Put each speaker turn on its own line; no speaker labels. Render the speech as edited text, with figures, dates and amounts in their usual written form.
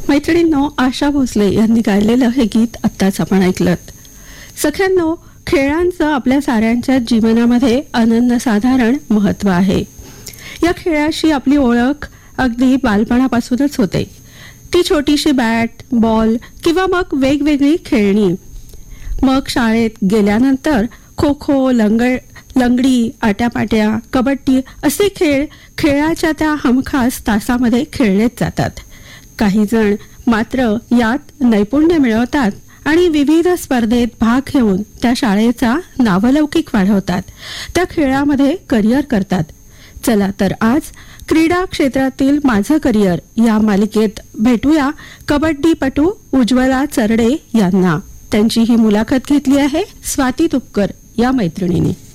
मैत्रिणींनो, आशा भोसले यांनी गायलेलं हे गीत आत्ताच आपण ऐकलं. सख्यांनो, खेळांचं आपल्या साऱ्यांच्या जीवनामध्ये अनन्यसाधारण महत्त्व आहे. या खेळाशी आपली ओळख अगदी बालपणापासूनच होते. ती छोटीशी बॅट, बॉल किंवा मग वेगवेगळी खेळणी. मग शाळेत गेल्यानंतर खो खो, लंगडी, आट्यापाट्या, कबड्डी असे खेळ खेळाच्या त्या हमखास तासामध्ये खेळलेच जातात. काही जण मात्र यात नैपुण्य मिळवतात आणि विविध स्पर्धेत भाग घेऊन त्या शाळेचा नावलौकिक वाढवतात, त्या खेळामध्ये करिअर करतात. चला तर आज क्रीडा क्षेत्रातील माझं करिअर या मालिकेत भेटूया कबड्डीपटू उज्ज्वला चरडे यांना. त्यांची ही मुलाखत घेतली आहे स्वाती तुपकर या मैत्रिणीने.